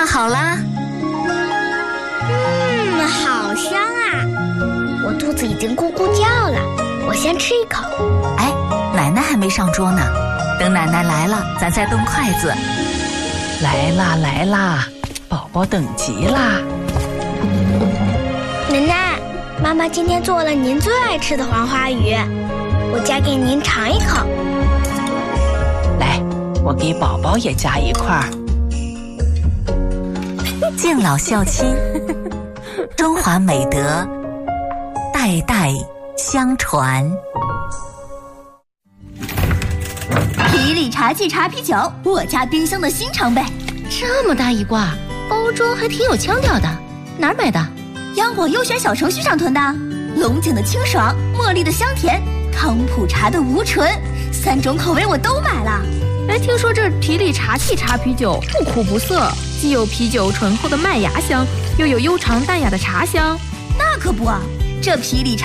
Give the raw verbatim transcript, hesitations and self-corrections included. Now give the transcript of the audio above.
烫好啦。 嗯，好香啊！我肚子已经咕咕叫了，我先吃一口。 哎，奶奶还没上桌呢，等奶奶来了，咱再动筷子。 来啦来啦，宝宝等急啦。 奶奶，妈妈今天做了您最爱吃的黄花鱼，我夹给您尝一口。 来，我给宝宝也夹一块儿。 敬老孝亲，中华美德代代相传。 皮里茶记茶啤酒，我家冰箱的新常备。 这么大一挂，包装还挺有腔调的，哪儿买的？ 央广优选小程序上囤的。龙井的清爽，茉莉的香甜，康普茶的无醇，三种口味我都买了。 哎，听说这皮里茶记茶啤酒不苦不涩，既有啤酒醇厚的麦芽香，又有悠长淡雅的茶香。 那可不，这皮里茶